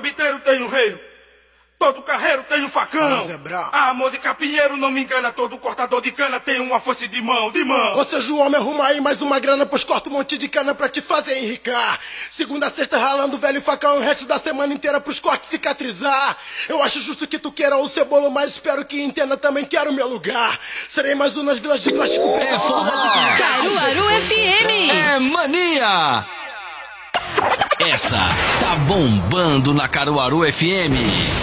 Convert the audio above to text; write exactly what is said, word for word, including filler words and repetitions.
sabiteiro tem um rei, todo carreiro tem um facão. Ah, amor de capinheiro não me engana, todo cortador de cana tem uma foice de mão, de mão. Ou seja, o homem arruma aí mais uma grana, pois corta um monte de cana pra te fazer enricar. Segunda a sexta ralando velho facão, o resto da semana inteira pros cortes cicatrizar. Eu acho justo que tu queira o cebolo, mas espero que entenda, também quero meu lugar. Serei mais um nas vilas de plástico. É forró. Caruaru F M. É mania. Essa tá bombando na Caruaru F M.